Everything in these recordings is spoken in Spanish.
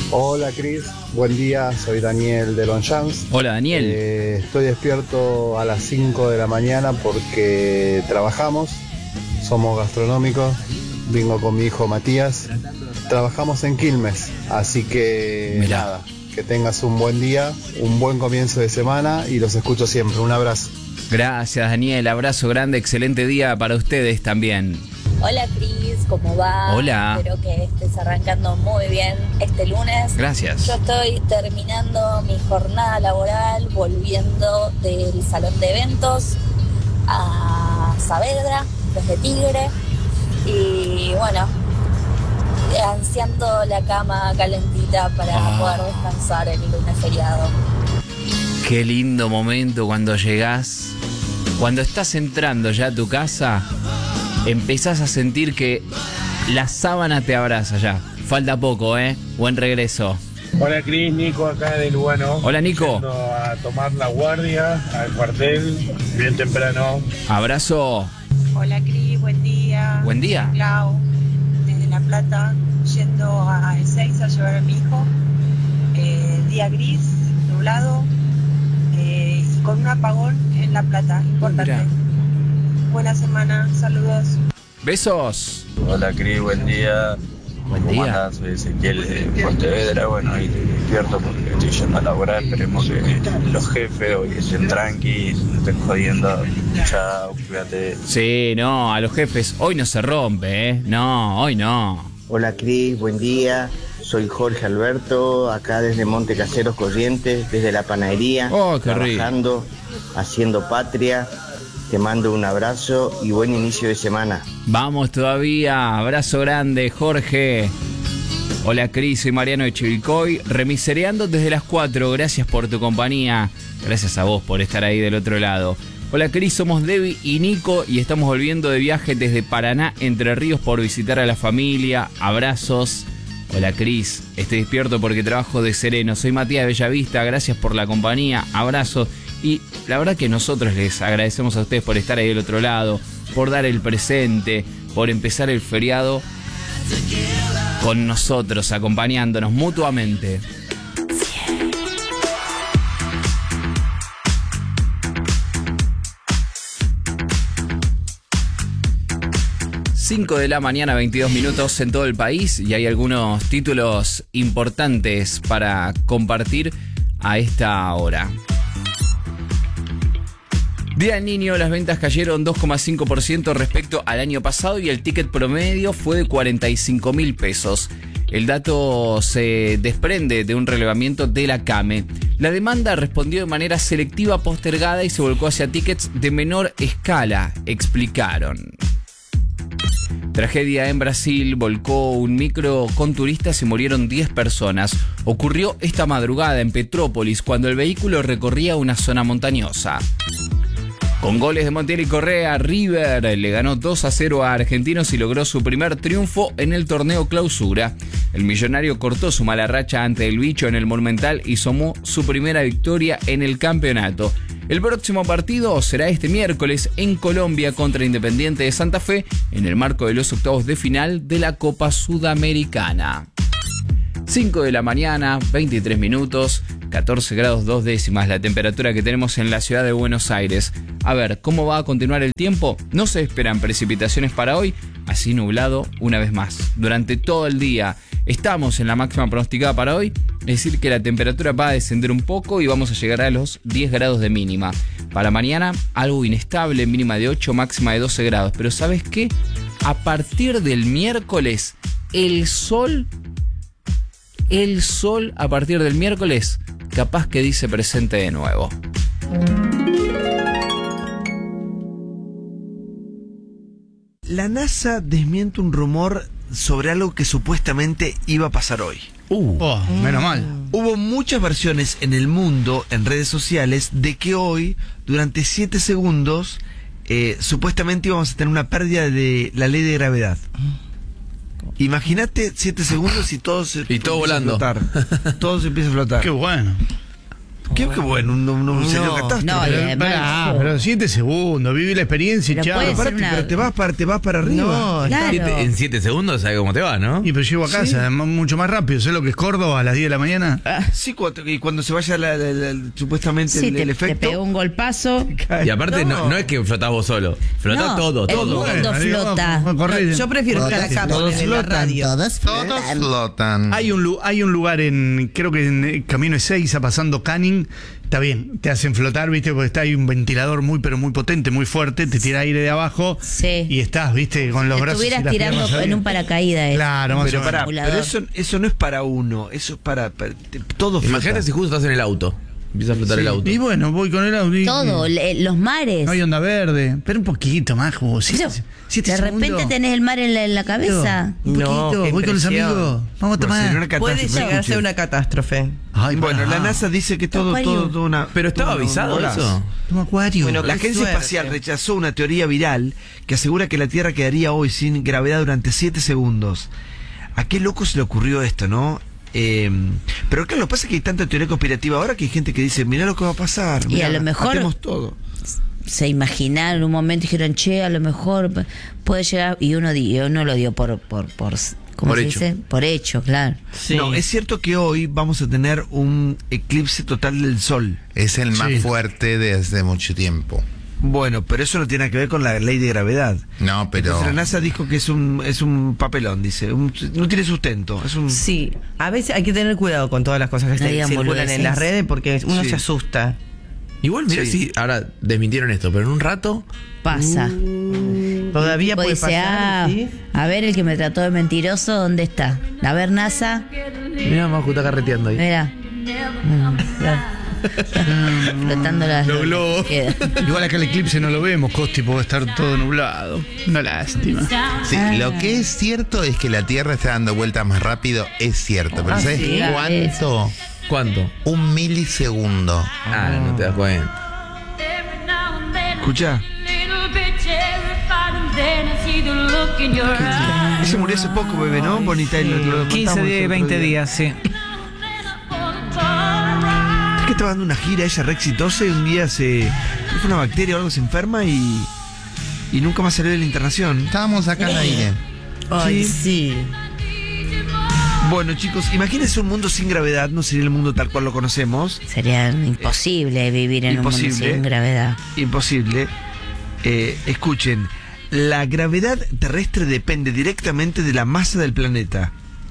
Hola Cris, buen día, soy Daniel de Longchamps. Hola Daniel. Estoy despierto a las 5 de la mañana porque trabajamos, somos gastronómicos, vengo con mi hijo Matías, trabajamos en Quilmes, así que Mirá. nada, que tengas un buen día, un buen comienzo de semana y los escucho siempre, un abrazo. Gracias Daniel, abrazo grande, excelente día para ustedes también. Hola Cris, ¿cómo va? Hola. Espero que estés arrancando muy bien este lunes. Gracias. Yo estoy terminando mi jornada laboral, volviendo del salón de eventos a Saavedra, desde Tigre. Y bueno, ansiando la cama calentita para poder descansar el lunes feriado. Qué lindo momento cuando llegás, cuando estás entrando ya a tu casa, empezás a sentir que la sábana te abraza ya. Falta poco, buen regreso. Hola Cris, Nico acá de Lugano. Hola Nico. Yendo a tomar la guardia al cuartel, bien temprano. Abrazo. Hola Cris, buen día. Buen día. Soy Clau, desde La Plata, yendo a Ezeiza a llevar a mi hijo. Día gris, nublado, y con un apagón en La Plata, importante. Mirá. Buena semana, saludos. Besos. Hola Cris, buen día. Buen ¿Cómo día. andás? Soy Ezequiel de Pontevedra. Bueno, ahí estoy despierto porque estoy yendo a laburar. Esperemos que los jefes hoy estén tranqui, no estén jodiendo. Chao, cuídate. Sí, no, a los jefes hoy no se rompe, No, hoy no. Hola Cris, buen día. Soy Jorge Alberto, acá desde Monte Caseros Corrientes, desde la panadería. Oh, qué rico. Trabajando, haciendo patria. Te mando un abrazo y buen inicio de semana. Vamos todavía, abrazo grande, Jorge. Hola Cris, soy Mariano de Chivilcoy, remisereando desde las 4, gracias por tu compañía, gracias a vos por estar ahí del otro lado. Hola Cris, somos Debbie y Nico y estamos volviendo de viaje desde Paraná, Entre Ríos, por visitar a la familia, abrazos. Hola Cris, estoy despierto porque trabajo de sereno, soy Matías de Bellavista, gracias por la compañía, abrazos. Y la verdad que nosotros les agradecemos a ustedes por estar ahí del otro lado, por dar el presente, por empezar el feriado con nosotros, acompañándonos mutuamente. Cinco de la mañana, 22 minutos en todo el país y hay algunos títulos importantes para compartir a esta hora. Día del Niño, las ventas cayeron 2,5% respecto al año pasado y el ticket promedio fue de 45.000 pesos. El dato se desprende de un relevamiento de la CAME. La demanda respondió de manera selectiva postergada y se volcó hacia tickets de menor escala, explicaron. Tragedia en Brasil, volcó un micro con turistas y murieron 10 personas. Ocurrió esta madrugada en Petrópolis cuando el vehículo recorría una zona montañosa. Con goles de Montiel y Correa, River le ganó 2-0 a Argentinos y logró su primer triunfo en el torneo Clausura. El millonario cortó su mala racha ante el Bicho en el Monumental y sumó su primera victoria en el campeonato. El próximo partido será este miércoles en Colombia contra Independiente de Santa Fe en el marco de los octavos de final de la Copa Sudamericana. 5 de la mañana, 23 minutos, 14 grados 2 décimas la temperatura que tenemos en la ciudad de Buenos Aires. A ver, ¿cómo va a continuar el tiempo? No se esperan precipitaciones para hoy, así nublado una vez más. Durante todo el día estamos en la máxima pronosticada para hoy, es decir que la temperatura va a descender un poco y vamos a llegar a los 10 grados de mínima. Para mañana, algo inestable, mínima de 8, máxima de 12 grados. Pero ¿sabes qué? A partir del miércoles, el sol a partir del miércoles, capaz que dice presente de nuevo. La NASA desmiente un rumor sobre algo que supuestamente iba a pasar hoy. Menos mal. Hubo muchas versiones en el mundo, en redes sociales, de que hoy, durante 7 segundos, supuestamente íbamos a tener una pérdida de la ley de gravedad. Imagínate 7 segundos y todo se Y todo volando. Todo se empieza a flotar. Qué bueno. Qué bueno, un señor catástrofe. No, pero 7 segundos, viví la experiencia y Pero chao. puede ser Pero te vas para arriba. No, claro. En 7 segundos sabes cómo te va, ¿no? Y pero llego a casa, mucho más rápido. ¿Sabes lo que es Córdoba a las 10 de la mañana? Sí, y cuando se vaya supuestamente Sí, el te efecto. pegó un golpazo. Y aparte no es que flotás vos solo, flotás No, todo. el mundo flota. Yo prefiero estar acá porque en la radio. Todos flotan. Hay un lugar creo que en Camino Ezeiza, pasando Canning. Está bien, te hacen flotar, viste, porque está ahí un ventilador pero muy potente, muy fuerte, te tira aire de abajo y estás, viste, con los brazos y las estuvieras tirando piernas en un paracaídas. Claro, más pero o menos. pero eso no es para uno, eso es para todo. Imagínate si justo estás en el auto, empieza a flotar el auto. Y bueno, voy con el auto. Todo, los mares. No hay onda verde, pero un poquito más, como De repente tenés el mar en la cabeza. Un poquito, voy con los amigos. Vamos a tomar. Puede llegar a ser una catástrofe. Bueno, la NASA dice que todo una... Pero estaba avisado eso. Un acuario. Bueno, la Agencia Espacial rechazó una teoría viral que asegura que la Tierra quedaría hoy sin gravedad durante 7 segundos. ¿A qué loco se le ocurrió esto, no? Pero claro, lo que pasa es que hay tanta teoría conspirativa ahora que hay gente que dice, mirá lo que va a pasar. Y a lo mejor matemos todo. Se imaginaron un momento y dijeron, che, a lo mejor puede llegar, y uno lo dio por ¿cómo se dice? Por hecho, claro. Sí. No, es cierto que hoy vamos a tener un eclipse total del Sol. Es el más fuerte desde mucho tiempo. Bueno, pero eso no tiene nada que ver con la ley de gravedad. No, pero... Entonces la NASA dijo que es un papelón, dice. No tiene sustento. Sí, a veces hay que tener cuidado con todas las cosas que circulan en las redes porque uno se asusta. Igual, mira, sí, ahora desmintieron esto, pero en un rato... Pasa. Todavía puede pasar, ¿sí? A ver, el que me trató de mentiroso, ¿dónde está? A ver, NASA. Mira, Maju está carreteando ahí. Mira. Flotando las globos. Igual acá el eclipse no lo vemos, Costi, puede estar todo nublado. Una lástima. Sí, lo que es cierto es que la Tierra está dando vueltas más rápido, es cierto. Pero ¿sabes cuánto? ¿Cuánto? 1 milisegundo. No te das cuenta. Escuchá. Ese murió hace poco, bebé, ¿no? Bonita. 15, 20 días, sí. Es que estaba dando una gira ella re exitosa y un día fue una bacteria o algo, se enferma y nunca más salió de la internación. Estábamos acá en aire. Ay, sí. Bueno, chicos, imagínense un mundo sin gravedad, no sería el mundo tal cual lo conocemos. Sería imposible vivir en un mundo sin gravedad. Imposible. Escuchen, la gravedad terrestre depende directamente de la masa del planeta.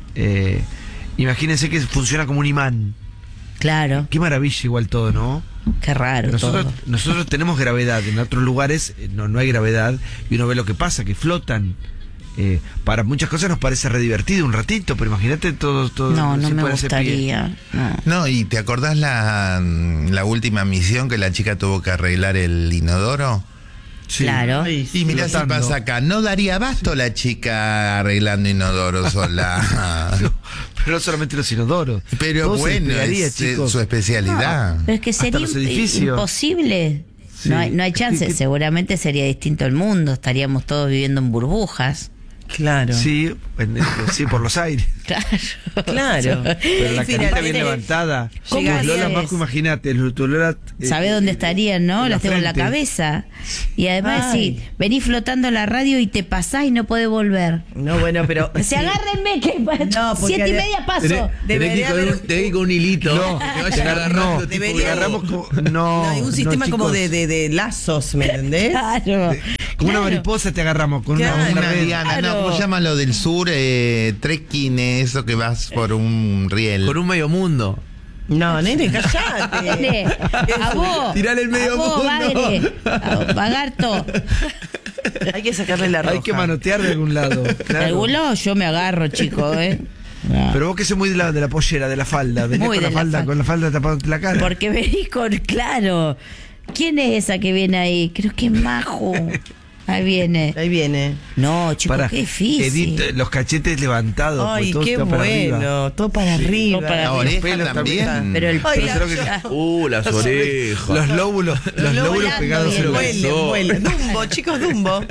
Imagínense que funciona como un imán. Claro. Qué maravilla igual todo, ¿no? Qué raro. Nosotros tenemos gravedad, en otros lugares no hay gravedad y uno ve lo que pasa, que flotan. Para muchas cosas nos parece re divertido un ratito, pero imagínate todo no me gustaría. No, y ¿te acordás la última misión que la chica tuvo que arreglar el inodoro? Sí. Claro. Y mirá si pasa acá, no daría abasto la chica arreglando inodoro sola. Pero no solamente los inodoros. Pero todo bueno, es su especialidad. Pero es que sería imposible. Sí. No hay chance, seguramente sería distinto el mundo, estaríamos todos viviendo en burbujas. Claro. Sí, por los aires. Claro. Pero la carita bien levantada. Lola, Marco, imagínate. ¿Sabés dónde estarían, no? Las tengo en la cabeza. Y además, venís flotando en la radio y te pasás y no podés volver. No, bueno, pero... agárrenme que 7:30 paso. Tenés que ir con un hilito. No, te vayas agarrando. Agarramos hay un sistema como de lazos, ¿me entendés? Claro. Como una mariposa te agarramos con una diana. No, ¿cómo se llama lo del sur? Trekking, eso que vas por un riel. Por un medio mundo. No, nene, callate. Nene, a vos. Tirale el medio mundo. Bagarto. Hay que sacarle la roja. Hay que manotear de algún lado. Claro. De algún lado yo me agarro, chico, Pero vos que sos muy de la pollera, de la falda. Venís con la falda tapándote la cara. Porque venís claro. ¿Quién es esa que viene ahí? Creo que es Majo. Ahí viene. No, chicos, qué difícil. Edith, los cachetes levantados. Ay, qué bueno. Todo para arriba. La oreja también. Pero el pelo. Las orejas. Los lóbulos pegados en el vuelen. Dumbo, chicos, Dumbo.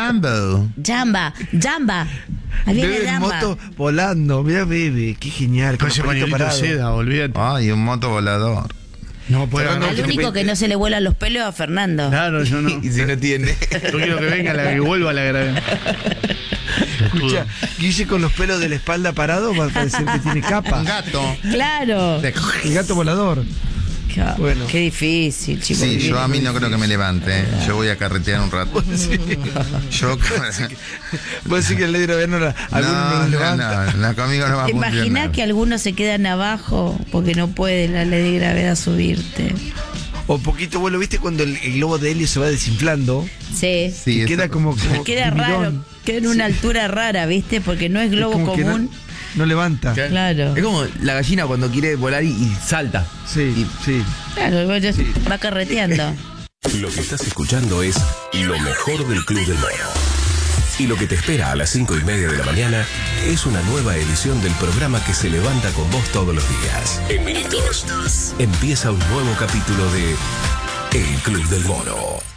Jamba. Ahí viene Bebe en moto volando. Mira, bebé, qué genial. Con ese pañuelito seda, olvídate. Ay, un moto volador. No puede Al único que no se le vuelan los pelos a Fernando. Claro, yo no. Y si no tiene. Yo quiero que venga, que vuelva a la gravedad. Escucha, Guille con los pelos de la espalda parado va a parecer que tiene capa. Un gato. Claro. El gato volador. Bueno. Qué difícil, chicos. Sí, yo a mí no creo que me levante. Yo voy a carretear un rato. Yo. Vos decís que el ley de gravedad no levanta. No, conmigo no va a ¿Te funcionar. imaginas que algunos se quedan abajo porque no puede la ley de gravedad subirte? O poquito vuelo, ¿viste cuando el globo de helio se va desinflando? Sí. Y queda como queda raro, queda en una altura rara, ¿viste? Porque no es globo común. No levanta. Claro. Es como la gallina cuando quiere volar y salta. Sí, sí. Claro, va carreteando. Lo que estás escuchando es lo mejor del Club del Mono. Y lo que te espera a las 5:30 de la mañana es una nueva edición del programa que se levanta con vos todos los días. En minutos empieza un nuevo capítulo de El Club del Mono.